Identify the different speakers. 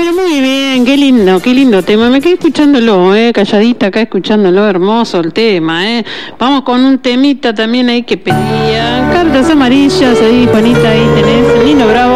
Speaker 1: Bueno, muy bien, qué lindo tema. Me quedé escuchándolo, calladita acá escuchándolo, hermoso el tema, Vamos con un temita también ahí que pedía. Cartas amarillas, ahí, Juanita, ahí tenés, lindo, bravo.